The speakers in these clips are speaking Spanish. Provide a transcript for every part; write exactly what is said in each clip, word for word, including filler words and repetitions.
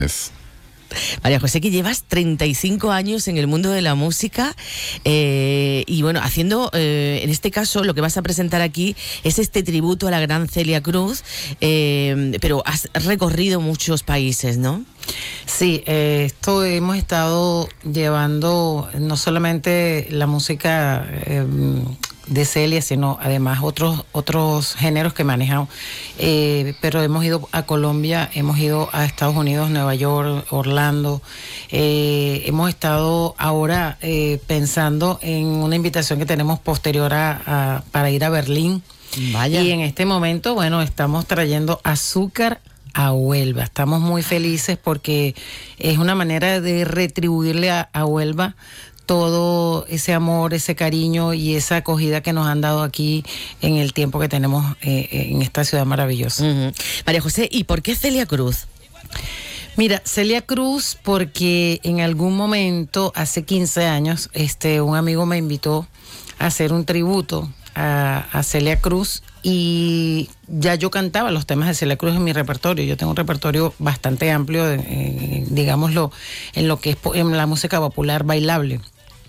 Es. María José, que llevas treinta y cinco años en el mundo de la música eh, y bueno, haciendo, eh, en este caso, lo que vas a presentar aquí es este tributo a la gran Celia Cruz, eh, pero has recorrido muchos países, ¿no? Sí, eh, esto hemos estado llevando no solamente la música eh, de Celia, sino además otros otros géneros que manejamos. Eh, pero hemos ido a Colombia, hemos ido a Estados Unidos, Nueva York, Orlando. Eh, hemos estado ahora eh, pensando en una invitación que tenemos posterior a, a, para ir a Berlín. Vaya. Y en este momento, bueno, estamos trayendo azúcar a Huelva. Estamos muy felices porque es una manera de retribuirle a, a Huelva todo ese amor, ese cariño y esa acogida que nos han dado aquí en el tiempo que tenemos eh, en esta ciudad maravillosa. Uh-huh. María José, ¿y por qué Celia Cruz? Mira, Celia Cruz, porque en algún momento, hace quince años, este, un amigo me invitó a hacer un tributo a, a Celia Cruz, y ya yo cantaba los temas de Celia Cruz en mi repertorio. Yo tengo un repertorio bastante amplio, eh, digámoslo, en lo que es en la música popular bailable.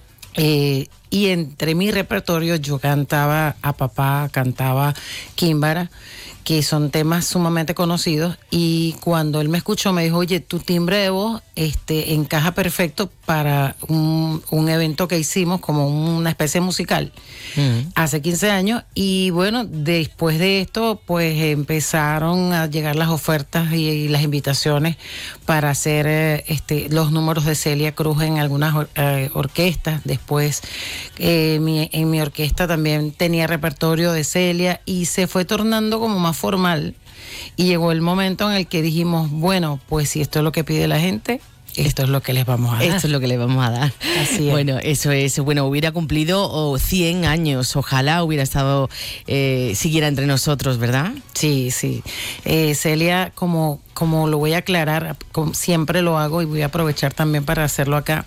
Eh, y entre mi repertorio yo cantaba a papá, cantaba Químbara, que son temas sumamente conocidos, y cuando él me escuchó me dijo, oye, tu timbre de voz este, encaja perfecto para un, un evento que hicimos como una especie musical uh-huh. hace quince años, y bueno, después de esto pues empezaron a llegar las ofertas y, y las invitaciones para hacer eh, este, los números de Celia Cruz en algunas or, eh, orquestas. Después eh, mi, en mi orquesta también tenía repertorio de Celia y se fue tornando como más formal, y llegó el momento en el que dijimos, bueno, pues si esto es lo que pide la gente, esto es lo que les vamos a dar. Esto es lo que les vamos a dar. Así es. Bueno, eso es. Bueno, hubiera cumplido oh, cien años. Ojalá hubiera estado, eh, siguiera entre nosotros, ¿verdad? Sí, sí. Eh, Celia, como, como lo voy a aclarar, como siempre lo hago y voy a aprovechar también para hacerlo acá.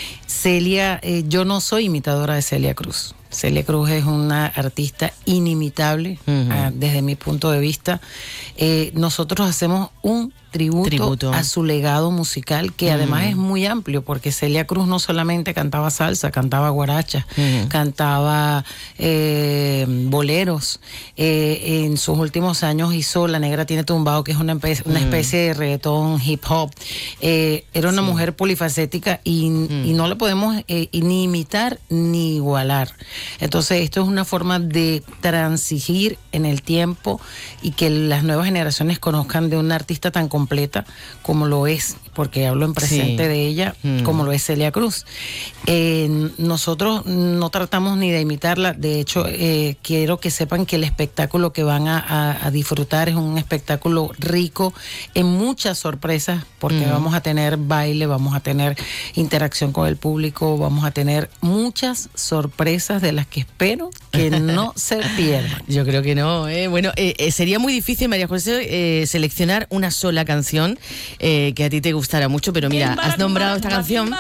Celia, eh, yo no soy imitadora de Celia Cruz. Celia Cruz es una artista inimitable uh-huh. uh, desde mi punto de vista. Eh, nosotros hacemos un tributo, tributo a su legado musical, que uh-huh. además es muy amplio, porque Celia Cruz no solamente cantaba salsa, cantaba guaracha, uh-huh. cantaba eh, boleros. Eh, en sus últimos años hizo La Negra Tiene Tumbado, que es una, espe- uh-huh. una especie de reggaetón, hip hop. Eh, era una sí. mujer polifacética y, uh-huh. y no la podemos eh, ni imitar ni igualar. Entonces esto es una forma de transigir en el tiempo y que las nuevas generaciones conozcan de una artista tan completa como lo es, porque hablo en presente sí. de ella, mm. como lo es Celia Cruz. Eh, nosotros no tratamos ni de imitarla, de hecho eh, quiero que sepan que el espectáculo que van a, a, a disfrutar es un espectáculo rico en muchas sorpresas, porque mm. vamos a tener baile, vamos a tener interacción con el público, vamos a tener muchas sorpresas de las que espero que no se pierdan. Yo creo que no, ¿eh? Bueno, eh, eh, sería muy difícil, María José, eh, seleccionar una sola canción eh, que a ti te gustara mucho, pero mira, has nombrado esta canción.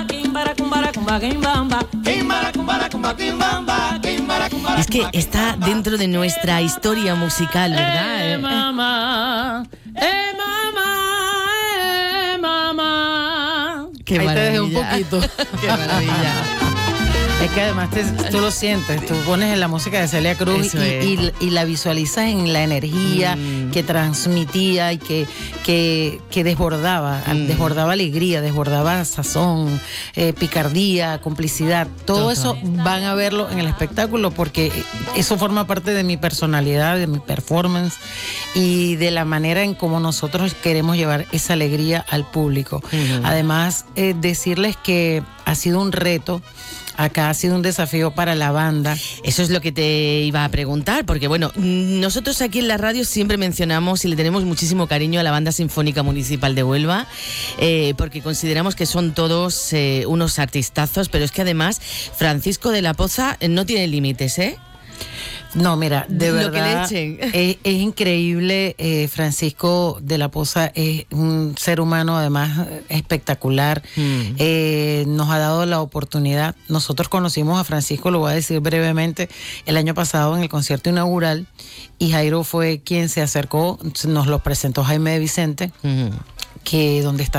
Es que está dentro de nuestra historia musical, ¿verdad? Eh, mamá, eh, mamá, eh, mamá. Qué Ahí maravilla. te dejé un poquito. Qué maravilla. Es que además te, tú lo sientes, tú pones en la música de Celia Cruz y, y, y la visualizas en la energía mm. que transmitía y que, que, que desbordaba, mm. desbordaba alegría, desbordaba sazón, eh, picardía, complicidad. Todo Total. Eso van a verlo en el espectáculo, porque eso forma parte de mi personalidad, de mi performance y de la manera en cómo nosotros queremos llevar esa alegría al público. Mm. Además, eh, decirles que ha sido un reto. Acá ha sido un desafío para la banda. Eso es lo que te iba a preguntar, porque bueno, nosotros aquí en la radio siempre mencionamos y le tenemos muchísimo cariño a la Banda Sinfónica Municipal de Huelva, eh, porque consideramos que son todos eh, unos artistazos, pero es que además Francisco de la Poza no tiene límites, ¿eh? No, mira, de Lo verdad que le echen. Es, es increíble. eh, Francisco de la Poza es un ser humano además espectacular. Mm. Eh, nos ha dado la oportunidad. Nosotros conocimos a Francisco, lo voy a decir brevemente, el año pasado en el concierto inaugural, y Jairo fue quien se acercó, nos lo presentó Jaime de Vicente, mm. que donde está